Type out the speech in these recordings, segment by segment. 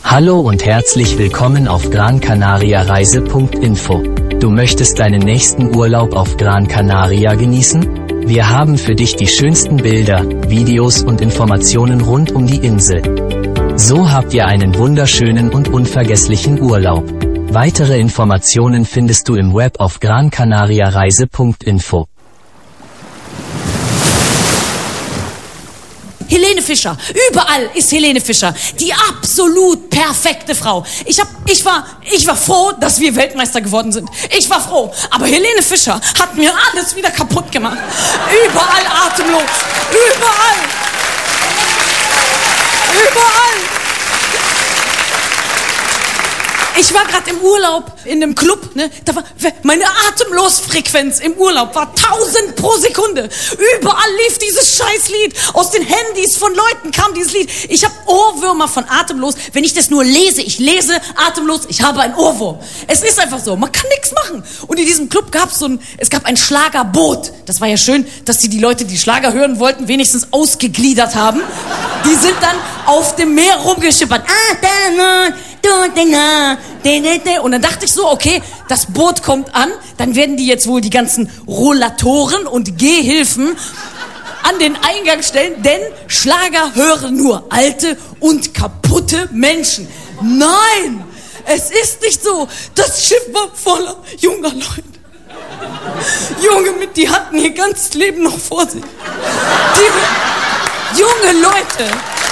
Hallo und herzlich willkommen auf GranCanariaReise.info. Du möchtest deinen nächsten Urlaub auf Gran Canaria genießen? Wir haben für dich die schönsten Bilder, Videos und Informationen rund um die Insel. So habt ihr einen wunderschönen und unvergesslichen Urlaub. Weitere Informationen findest du im Web auf GranCanariaReise.info. Helene Fischer. Überall ist Helene Fischer. Die absolut perfekte Frau. Ich war froh, dass wir Weltmeister geworden sind. Ich war froh. Aber Helene Fischer hat mir alles wieder kaputt gemacht. Überall atemlos. Überall. Ich war gerade im Urlaub in einem Club, ne? Da war meine Atemlosfrequenz im Urlaub war 1000 pro Sekunde. Überall lief dieses Scheißlied. Aus den Handys von Leuten kam dieses Lied. Ich habe Ohrwürmer von Atemlos. Wenn ich das nur lese, ich lese Atemlos, ich habe einen Ohrwurm. Es ist einfach so, man kann nichts machen. Und in diesem Club gab es gab ein Schlagerboot. Das war ja schön, dass die Leute, die Schlager hören wollten, wenigstens ausgegliedert haben. Die sind dann auf dem Meer rumgeschippert. Und dann dachte ich so, okay, das Boot kommt an, dann werden die jetzt wohl die ganzen Rollatoren und Gehhilfen an den Eingang stellen, denn Schlager hören nur alte und kaputte Menschen. Nein, es ist nicht so. Das Schiff war voller junger Leute. Junge, die hatten ihr ganzes Leben noch vor sich. Junge Leute.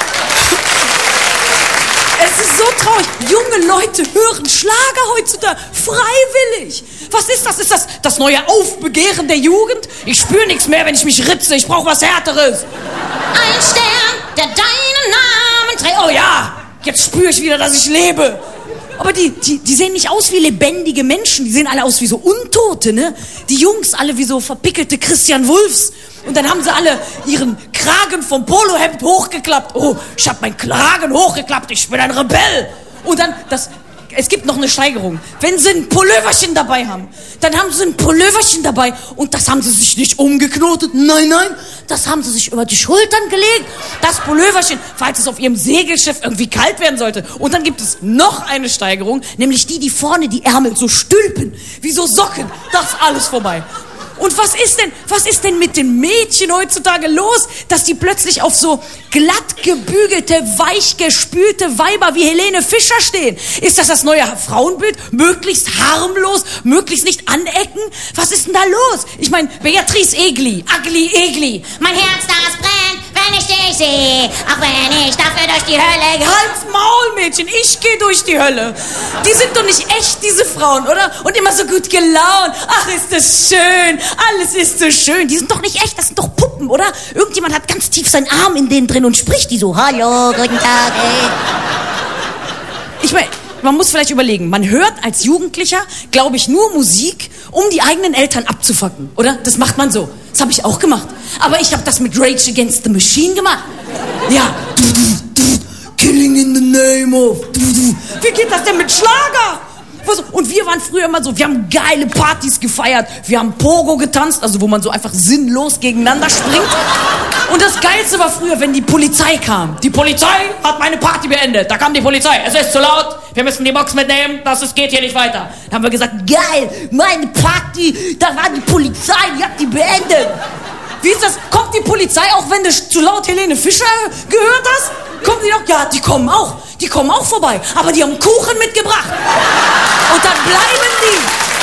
Es ist so traurig. Junge Leute hören Schlager heutzutage freiwillig. Was ist das? Ist das neue Aufbegehren der Jugend? Ich spüre nichts mehr, wenn ich mich ritze. Ich brauche was Härteres. Ein Stern, der deinen Namen trägt. Oh ja, jetzt spüre ich wieder, dass ich lebe. Aber die sehen nicht aus wie lebendige Menschen. Die sehen alle aus wie so Untote, ne? Die Jungs alle wie so verpickelte Christian Wulffs. Und dann haben sie alle ihren Kragen vom Polohemd hochgeklappt. Oh, ich hab meinen Kragen hochgeklappt, ich bin ein Rebell. Und dann, es gibt noch eine Steigerung. Wenn sie ein Pulloverchen dabei haben, dann haben sie ein Pulloverchen dabei. Und das haben sie sich nicht umgeknotet. Nein, das haben sie sich über die Schultern gelegt. Das Pulloverchen, falls es auf ihrem Segelschiff irgendwie kalt werden sollte. Und dann gibt es noch eine Steigerung, nämlich die vorne die Ärmel so stülpen, wie so Socken. Das ist alles vorbei. Und was ist denn mit den Mädchen heutzutage los, dass die plötzlich auf so glatt gebügelte, weich gespülte Weiber wie Helene Fischer stehen? Ist das neue Frauenbild? Möglichst harmlos, möglichst nicht anecken? Was ist denn da los? Ich meine, Beatrice Egli, Ugly Egli. Mein Herz, das brennt, wenn ich dich sehe, auch wenn ich dafür durch die Hölle gehe. Halt's Maul, Mädchen, ich gehe durch die Hölle. Die sind doch nicht echt, diese Frauen, oder? Und immer so gut gelaunt. Ach, ist das schön. Alles ist so schön. Die sind doch nicht echt, das sind doch Puppen, oder? Irgendjemand hat ganz tief seinen Arm in denen drin und spricht die so. Hallo, guten Tag, ey. Ich meine, man muss vielleicht überlegen, man hört als Jugendlicher, glaube ich, nur Musik, um die eigenen Eltern abzufacken, oder? Das macht man so. Das habe ich auch gemacht. Aber ich habe das mit Rage Against the Machine gemacht. Ja. Killing in the name of. Wie geht das denn mit Schlager? Und wir waren früher immer so, wir haben geile Partys gefeiert, wir haben Pogo getanzt, also wo man so einfach sinnlos gegeneinander springt. Und das Geilste war früher, wenn die Polizei kam. Die Polizei hat meine Party beendet. Da kam die Polizei. Es ist zu laut, wir müssen die Box mitnehmen, geht hier nicht weiter. Da haben wir gesagt, geil, meine Party, da war die Polizei, die hat die beendet. Wie ist das? Kommt die Polizei auch, wenn du zu laut Helene Fischer gehört hast? Kommen die noch? Ja, die kommen auch. Die kommen auch vorbei. Aber die haben Kuchen mitgebracht. Und dann bleiben die.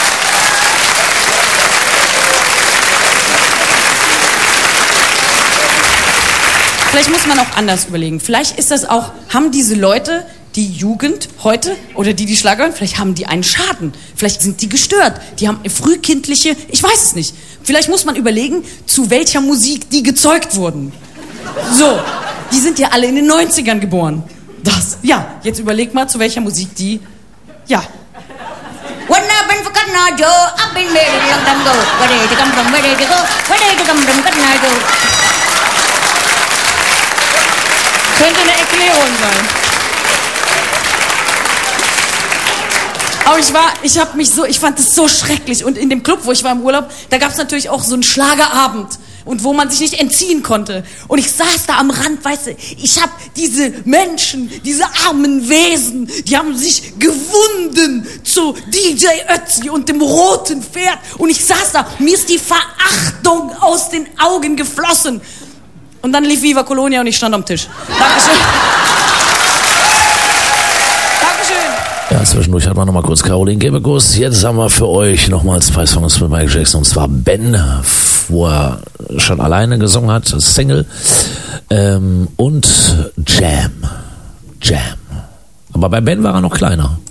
Vielleicht muss man auch anders überlegen. Vielleicht ist das auch, haben diese Leute, die Jugend heute, oder die Schlager hören, vielleicht haben die einen Schaden. Vielleicht sind die gestört. Die haben frühkindliche, ich weiß es nicht. Vielleicht muss man überlegen, zu welcher Musik die gezeugt wurden. So, die sind ja alle in den 90ern geboren. Jetzt überleg mal, zu welcher Musik die, When I've been forgotten, Joe, I've been married a long time ago. Where did you come from, where did you go? Where did you come from, Cotton Eye Joe? Könnte eine Erklärung sein. Aber ich fand das so schrecklich. Und in dem Club, wo ich war im Urlaub, da gab es natürlich auch so einen Schlagerabend. und wo man sich nicht entziehen konnte. Und ich saß da am Rand, weißt du, ich hab diese Menschen, diese armen Wesen, die haben sich gewunden zu DJ Ötzi und dem roten Pferd. Und ich saß da, mir ist die Verachtung aus den Augen geflossen. Und dann lief Viva Colonia und ich stand am Tisch. Dankeschön. Ja, zwischendurch hat man nochmal kurz Caroline Kebekus. Jetzt haben wir für euch nochmal 2 Songs von Michael Jackson. Und zwar Ben, wo er schon alleine gesungen hat, das Single. Und Jam. Aber bei Ben war er noch kleiner.